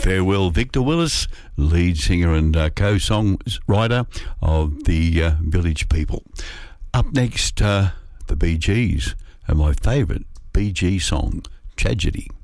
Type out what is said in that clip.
Farewell, Victor Willis, lead singer and co-songwriter of the Village People. Up next, the Bee Gees, and my favourite Bee Gee song, Tragedy.